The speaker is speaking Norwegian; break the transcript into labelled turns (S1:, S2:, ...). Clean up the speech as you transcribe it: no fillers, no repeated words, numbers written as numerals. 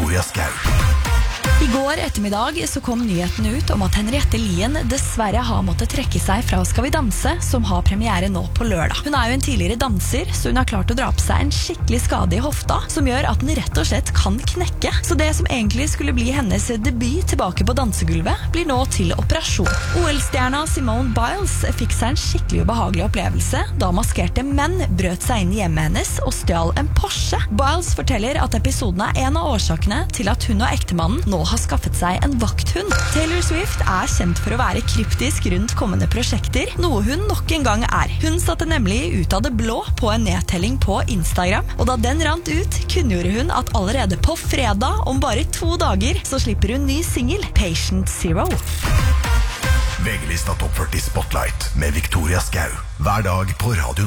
S1: Victoria Skau.
S2: I går ettermiddag så kom nyheten ut om at Henriette Lien dessverre har måttet trekke seg fra Skal vi danse, som har premiere nå på lørdag. Hun jo en tidligere danser, så hun har klart å dra på seg en skikkelig skade i hofta, som gjør at den rett og slett kan knekke. Så det som egentlig skulle bli hennes debut tilbake på dansegulvet, blir nå til operasjon. OL-stjerna Simone Biles fikk seg en skikkelig ubehagelig opplevelse da maskerte menn brøt seg inn i hjemmet hennes og stjal en Porsche. Biles forteller at episoden en av årsakene til at hun og ektemannen nå har skaffet seg en vakthund. Taylor Swift kjent for å være kryptisk rundt kommende prosjekter, noe hun nok en gang Hun satte nemlig ut av det blå på en nedtelling på Instagram, og da den rant ut, kunngjorde hun at allerede på fredag, om bare 2 dager, så slipper hun ny single, Patient Zero.
S1: VG-lista Topp 40 Spotlight med Victoria Skau. Hver dag på Radio